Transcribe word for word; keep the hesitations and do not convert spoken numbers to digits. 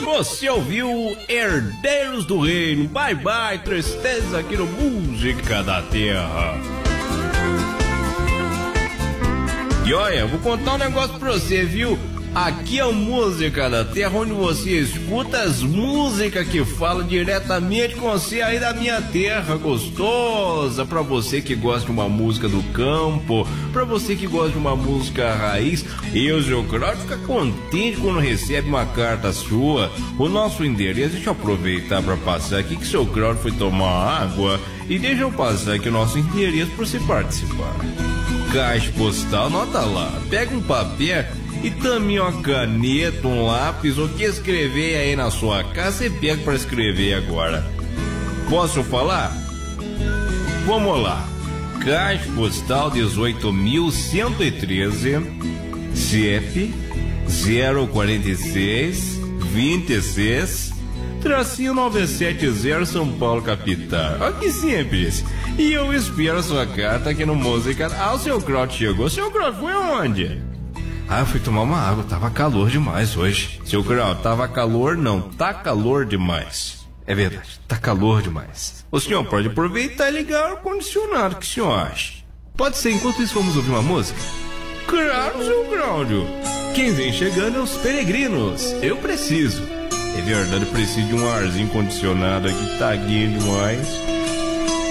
Você ouviu Herdeiros do Reino, Bye Bye Tristeza aqui no Música da Terra. E olha, vou contar um negócio pra você, viu? Aqui é a Música da Terra, onde você escuta as músicas que falam diretamente com você aí da minha terra gostosa. Pra você que gosta de uma música do campo, pra você que gosta de uma música raiz, eu, seu Claudio, fica contente quando recebe uma carta sua. O nosso endereço, deixa eu aproveitar pra passar aqui que o seu Claudio foi tomar água. E deixa eu passar aqui o nosso endereço pra você participar. Caixa postal, nota lá, pega um papel e também uma caneta, um lápis, o que escrever aí na sua casa, você pega para escrever agora. Posso falar? Vamos lá. Caixa postal dezoito mil cento e treze, C E P zero quarenta e seis, vinte e seis, tracinho novecentos e setenta, São Paulo, capital. Olha que simples. E eu espero a sua carta aqui no Música. Ah, o seu Claudio chegou. O seu Claudio foi aonde? Ah, eu fui tomar uma água, tava calor demais hoje. Seu Claudio, tava calor não, tá calor demais. É verdade, tá calor demais. O senhor pode aproveitar e ligar o ar-condicionado, o que o senhor acha? Pode ser, enquanto isso vamos ouvir uma música? Claro, seu Claudio. Quem vem chegando é os peregrinos. Eu preciso. É verdade, eu preciso de um arzinho condicionado aqui, tá guinho demais.